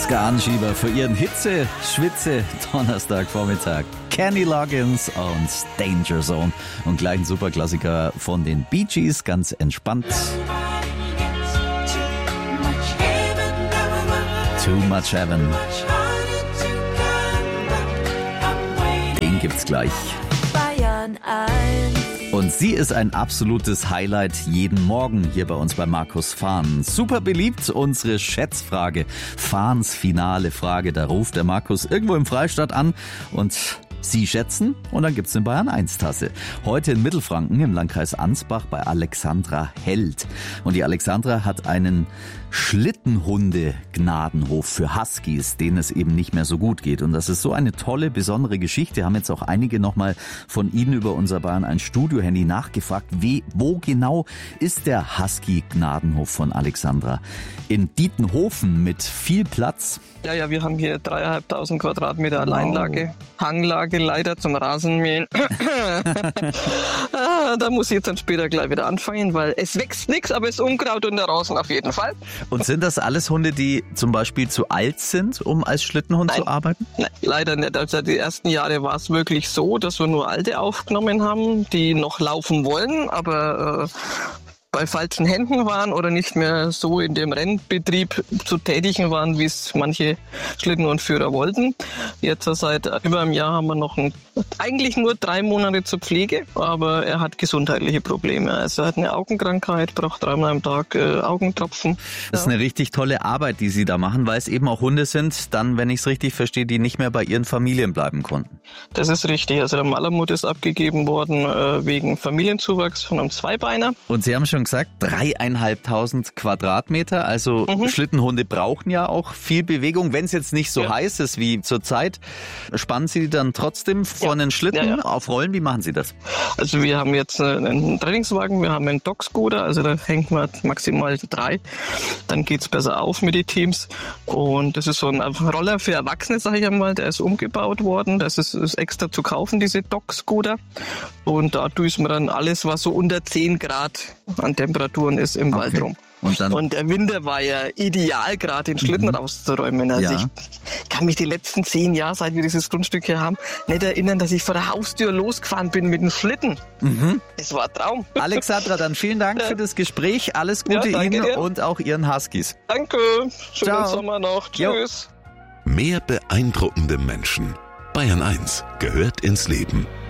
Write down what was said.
Ska-Anschieber für ihren Hitze-Schwitze-Donnerstagvormittag. Kenny Loggins und Danger Zone. Und gleich ein Superklassiker von den Bee Gees, ganz entspannt. Too Much Heaven. Den gibt's gleich. Bayern 1. Und sie ist ein absolutes Highlight jeden Morgen hier bei uns bei Markus Fahn. Super beliebt, unsere Schätzfrage. Fahns finale Frage. Da ruft der Markus irgendwo im Freistaat an und Sie schätzen und dann gibt's eine Bayern 1 Tasse. Heute in Mittelfranken im Landkreis Ansbach bei Alexandra Held. Und die Alexandra hat einen Schlittenhunde-Gnadenhof für Huskies, denen es eben nicht mehr so gut geht. Und das ist so eine tolle, besondere Geschichte. Haben jetzt auch einige nochmal von Ihnen über unser Bayern 1 Studio-Handy nachgefragt. Wo genau ist der Husky-Gnadenhof von Alexandra? In Dietenhofen mit viel Platz. Ja, wir haben hier 3.500 Quadratmeter Alleinlage, Hanglage leider zum Rasenmähen. Da muss ich jetzt dann später gleich wieder anfangen, weil es wächst nichts, aber es ist Unkraut und der Rasen auf jeden Fall. Und sind das alles Hunde, die zum Beispiel zu alt sind, um als Schlittenhund zu arbeiten? Nein, leider nicht. Also die ersten Jahre war es wirklich so, dass wir nur Alte aufgenommen haben, die noch laufen wollen, aber bei falschen Händen waren oder nicht mehr so in dem Rennbetrieb zu tätigen waren, wie es manche Schlittenhundführer wollten. Jetzt seit über einem Jahr haben wir noch eigentlich nur 3 Monate zur Pflege, aber er hat gesundheitliche Probleme. Also er hat eine Augenkrankheit, braucht 3-mal am Tag Augentropfen. Das ist eine richtig tolle Arbeit, die Sie da machen, weil es eben auch Hunde sind, dann, wenn ich es richtig verstehe, die nicht mehr bei ihren Familien bleiben konnten. Das ist richtig. Also der Malamut ist abgegeben worden wegen Familienzuwachs von einem Zweibeiner. Und Sie haben schon gesagt, 3.500 Quadratmeter, also Schlittenhunde brauchen ja auch viel Bewegung. Wenn es jetzt nicht so heiß ist wie zurzeit, spannen Sie die dann trotzdem vor einen Schlitten auf Rollen? Wie machen Sie das? Also wir haben jetzt einen Trainingswagen, wir haben einen Dog-Scooter, also da hängt man maximal 3. Dann geht's besser auf mit den Teams. Und das ist so ein Roller für Erwachsene, sage ich einmal, der ist umgebaut worden. Das ist extra zu kaufen, diese Dog-Scooter. Und da düsen wir dann alles, was so unter 10 Grad an Temperaturen ist im Wald rum. Und der Winter war ja ideal, gerade den Schlitten rauszuräumen. Also ich kann mich die letzten 10 Jahre, seit wir dieses Grundstück hier haben, nicht erinnern, dass ich vor der Haustür losgefahren bin mit dem Schlitten. Es war ein Traum. Alexandra, dann vielen Dank für das Gespräch. Alles Gute Ihnen dir. Und auch Ihren Huskies. Danke. Schönen Sommer noch. Tschüss. Mehr beeindruckende Menschen. Bayern 1 gehört ins Leben.